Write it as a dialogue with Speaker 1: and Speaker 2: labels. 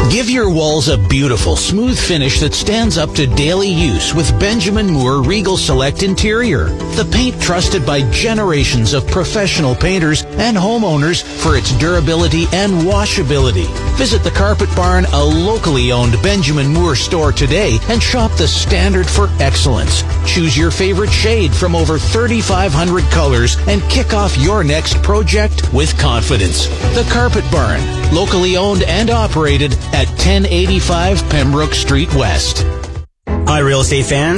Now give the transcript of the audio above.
Speaker 1: Give your walls a beautiful, smooth finish that stands up to daily use with Benjamin Moore Regal Select Interior. The paint trusted by generations of professional painters and homeowners for its durability and washability. Visit the Carpet Barn, a locally owned Benjamin Moore store today, and shop the standard for excellence. Choose your favorite shade from over 3,500 colors and kick off your next project with confidence. The Carpet Barn, locally owned and operated at 1085 Pembroke Street West.
Speaker 2: Hi, real estate fans.